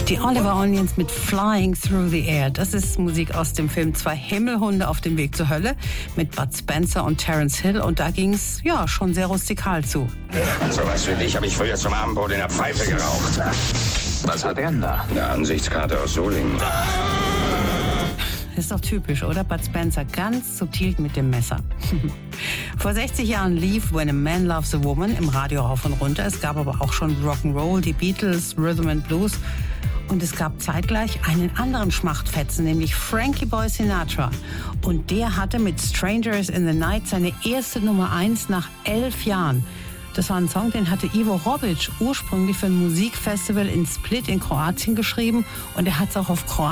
Die Oliver Onions mit Flying Through the Air. Das ist Musik aus dem Film Zwei Himmelhunde auf dem Weg zur Hölle mit Bud Spencer und Terence Hill. Und da ging es ja schon sehr rustikal zu. So was wie dich habe ich früher zum Abendbrot in der Pfeife geraucht. Was hat er denn da? Eine Ansichtskarte aus Solingen. Ist doch typisch, oder? Bud Spencer ganz subtil mit dem Messer. Vor 60 Jahren lief When a Man Loves a Woman im Radio rauf und runter. Es gab aber auch schon Rock'n'Roll, die Beatles, Rhythm and Blues. Und es gab zeitgleich einen anderen Schmachtfetzen, nämlich Frankie Boy Sinatra. Und der hatte mit Strangers in the Night seine erste Nummer 1 nach 11 Jahren. Das war ein Song, den hatte Ivo Robic ursprünglich für ein Musikfestival in Split in Kroatien geschrieben. Und er hat es auch auf Kroatien